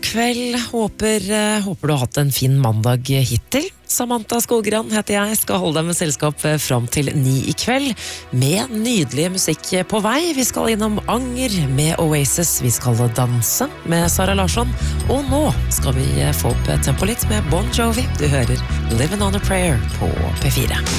kveld. Håper du har hatt en fin mandag hittil. Samantha Skogran heter jeg, skal holde deg med selskap fram til 9 i kveld, med nydelig musikk på vei. Vi skal innom Anger med Oasis, vi skal danse med Sara Larsson, og nå skal vi få opp tempo litt med Bon Jovi. Du hører Living on a Prayer på P4.